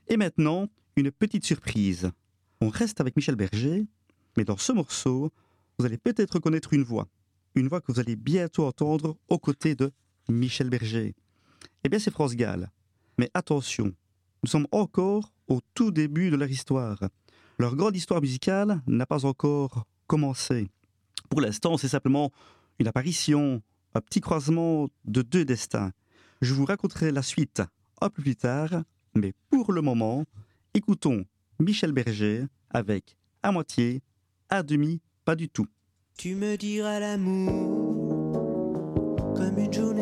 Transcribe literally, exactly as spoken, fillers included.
Et maintenant, une petite surprise. On reste avec Michel Berger, mais dans ce morceau, vous allez peut-être reconnaître une voix. Une voix que vous allez bientôt entendre aux côtés de Michel Berger. Eh bien, c'est France Gall. Mais attention, nous sommes encore au tout début de leur histoire. Leur grande histoire musicale n'a pas encore commencé. Pour l'instant, c'est simplement une apparition, un petit croisement de deux destins. Je vous raconterai la suite un peu plus tard, mais pour le moment, écoutons Michel Berger avec à moitié, à demi, pas du tout. Tu me diras l'amour comme une journée